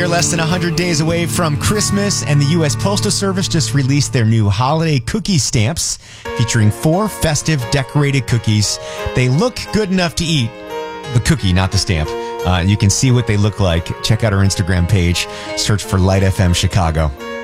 are less than 100 days away from Christmas, and the U.S. Postal Service just released their new holiday cookie stamps featuring 4 festive decorated cookies. They look good enough to eat. The cookie, not the stamp. You can see what they look like. Check out our Instagram page. Search for Light FM Chicago.